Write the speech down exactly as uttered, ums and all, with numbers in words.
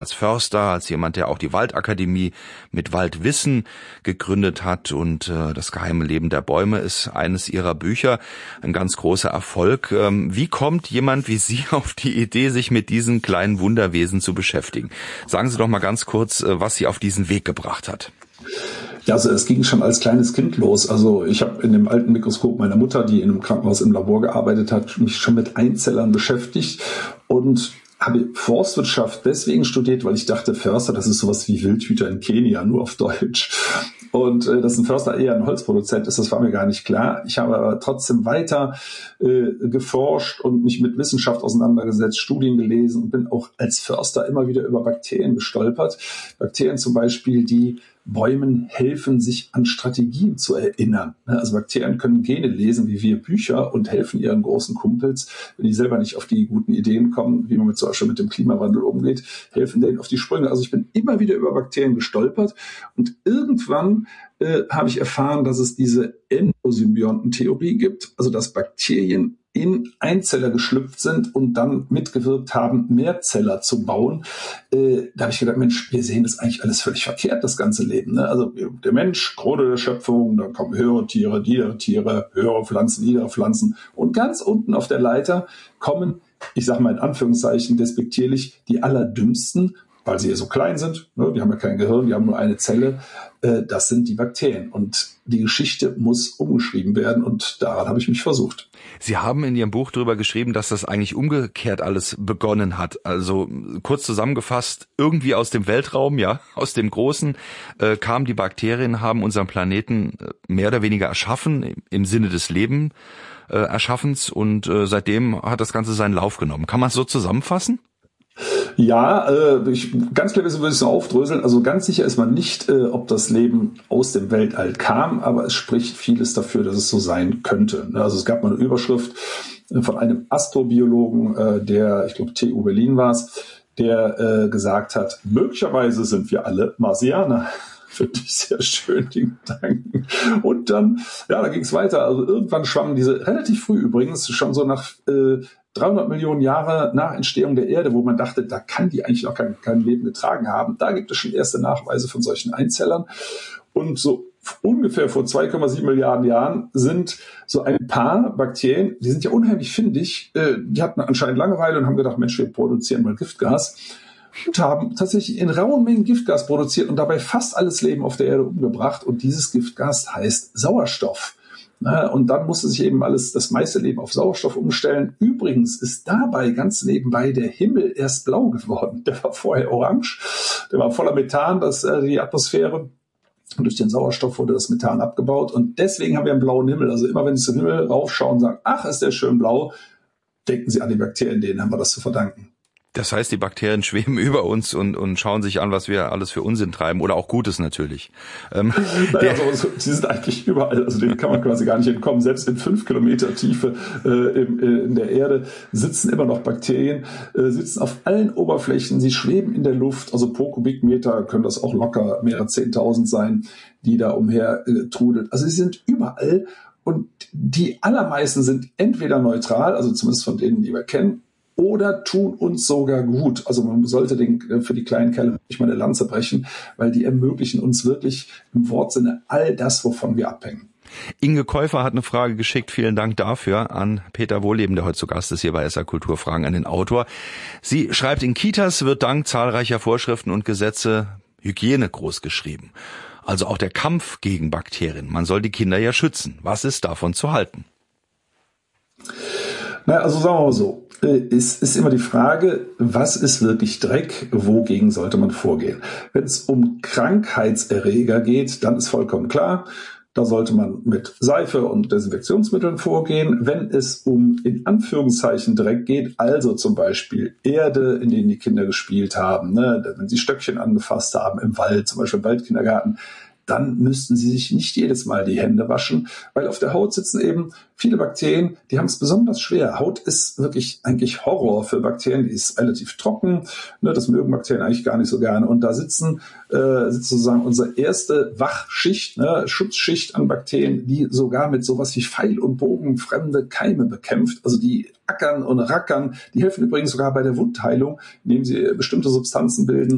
als Förster, als jemand, der auch die Waldakademie mit Waldwissen gegründet hat, und äh, das geheime Leben der Bäume ist eines ihrer Bücher, ein ganz großer Erfolg. Ähm, wie kommt jemand wie Sie auf die Idee, sich mit diesen kleinen Wunderwesen zu beschäftigen? Sagen Sie doch mal ganz kurz, äh, was Sie auf diesen Weg gebracht hat. Ja, also es ging schon als kleines Kind los. Also ich habe in dem alten Mikroskop meiner Mutter, die in einem Krankenhaus im Labor gearbeitet hat, mich schon mit Einzellern beschäftigt und habe Forstwirtschaft deswegen studiert, weil ich dachte, Förster, das ist sowas wie Wildhüter in Kenia, nur auf Deutsch. Und äh, dass ein Förster eher ein Holzproduzent ist, das war mir gar nicht klar. Ich habe aber trotzdem weiter äh, geforscht und mich mit Wissenschaft auseinandergesetzt, Studien gelesen und bin auch als Förster immer wieder über Bakterien gestolpert. Bakterien zum Beispiel, die Bäumen helfen, sich an Strategien zu erinnern. Also Bakterien können Gene lesen, wie wir Bücher, und helfen ihren großen Kumpels, wenn die selber nicht auf die guten Ideen kommen, wie man mit zum Beispiel mit dem Klimawandel umgeht, helfen denen auf die Sprünge. Also ich bin immer wieder über Bakterien gestolpert, und irgendwann äh, habe ich erfahren, dass es diese Endosymbionten-Theorie gibt, also dass Bakterien in Einzeller geschlüpft sind und dann mitgewirkt haben, Mehrzeller zu bauen. Äh, da habe ich gedacht, Mensch, wir sehen das eigentlich alles völlig verkehrt, das ganze Leben. Ne? Also der Mensch, Krone der Schöpfung, dann kommen höhere Tiere, niedere Tiere, höhere Pflanzen, niedere Pflanzen. Und ganz unten auf der Leiter kommen, ich sage mal in Anführungszeichen despektierlich, die Allerdümmsten, weil sie ja so klein sind, ne? Die haben ja kein Gehirn, die haben nur eine Zelle, äh, das sind die Bakterien. Und die Geschichte muss umgeschrieben werden, und daran habe ich mich versucht. Sie haben in Ihrem Buch darüber geschrieben, dass das eigentlich umgekehrt alles begonnen hat. Also kurz zusammengefasst, irgendwie aus dem Weltraum, ja, aus dem Großen, äh, kamen die Bakterien, haben unseren Planeten mehr oder weniger erschaffen, im Sinne des Leben äh, Erschaffens, und äh, seitdem hat das Ganze seinen Lauf genommen. Kann man es so zusammenfassen? Ja, äh, ich, ganz clever würde ich es so aufdröseln. Also ganz sicher ist man nicht, äh, ob das Leben aus dem Weltall kam, aber es spricht vieles dafür, dass es so sein könnte. Also es gab mal eine Überschrift von einem Astrobiologen, äh, der, ich glaube, T U Berlin war es, der äh, gesagt hat, möglicherweise sind wir alle Marsianer. Finde ich sehr schön, den Gedanken. Und dann, ja, da ging es weiter. Also irgendwann schwammen diese, relativ früh übrigens, schon so nach äh, dreihundert Millionen Jahre nach Entstehung der Erde, wo man dachte, da kann die eigentlich noch kein, kein Leben getragen haben. Da gibt es schon erste Nachweise von solchen Einzellern. Und so ungefähr vor zwei Komma sieben Milliarden Jahren sind so ein paar Bakterien, die sind ja unheimlich findig, äh, die hatten anscheinend Langeweile und haben gedacht, Mensch, wir produzieren mal Giftgas. Und haben tatsächlich in rauen Mengen Giftgas produziert und dabei fast alles Leben auf der Erde umgebracht. Und dieses Giftgas heißt Sauerstoff. Und dann musste sich eben alles, das meiste Leben auf Sauerstoff umstellen. Übrigens ist dabei ganz nebenbei der Himmel erst blau geworden. Der war vorher orange. Der war voller Methan, das die Atmosphäre. Und durch den Sauerstoff wurde das Methan abgebaut. Und deswegen haben wir einen blauen Himmel. Also immer wenn Sie zum Himmel raufschauen und sagen, ach, ist der schön blau, denken Sie an die Bakterien, denen haben wir das zu verdanken. Das heißt, die Bakterien schweben über uns und, und schauen sich an, was wir alles für Unsinn treiben, oder auch Gutes natürlich. Ähm, naja, also, sie sind eigentlich überall, also denen kann man quasi gar nicht entkommen. Selbst in fünf Kilometer Tiefe äh, in, in der Erde sitzen immer noch Bakterien, äh, sitzen auf allen Oberflächen, sie schweben in der Luft, also pro Kubikmeter können das auch locker mehrere Zehntausend sein, die da umher äh, trudeln. Also sie sind überall, und die allermeisten sind entweder neutral, also zumindest von denen, die wir kennen, oder tun uns sogar gut. Also man sollte den, für die kleinen Kerle nicht mal eine Lanze brechen, weil die ermöglichen uns wirklich im Wortsinne all das, wovon wir abhängen. Inge Käufer hat eine Frage geschickt. Vielen Dank dafür an Peter Wohleben, der heute zu Gast ist hier bei S R Kulturfragen, an den Autor. Sie schreibt, in Kitas wird dank zahlreicher Vorschriften und Gesetze Hygiene großgeschrieben. Also auch der Kampf gegen Bakterien. Man soll die Kinder ja schützen. Was ist davon zu halten? Na, also sagen wir mal so. Es ist immer die Frage, was ist wirklich Dreck, wogegen sollte man vorgehen? Wenn es um Krankheitserreger geht, dann ist vollkommen klar, da sollte man mit Seife und Desinfektionsmitteln vorgehen. Wenn es um in Anführungszeichen Dreck geht, also zum Beispiel Erde, in denen die Kinder gespielt haben, ne, wenn sie Stöckchen angefasst haben im Wald, zum Beispiel im Waldkindergarten, dann müssten sie sich nicht jedes Mal die Hände waschen, weil auf der Haut sitzen eben viele Bakterien, die haben es besonders schwer. Haut ist wirklich eigentlich Horror für Bakterien, die ist relativ trocken, ne, das mögen Bakterien eigentlich gar nicht so gerne. Und da sitzen äh, sozusagen unsere erste Wachschicht, ne, Schutzschicht an Bakterien, die sogar mit sowas wie Pfeil und Bogen fremde Keime bekämpft. Also die ackern und rackern, die helfen übrigens sogar bei der Wundheilung, indem sie bestimmte Substanzen bilden,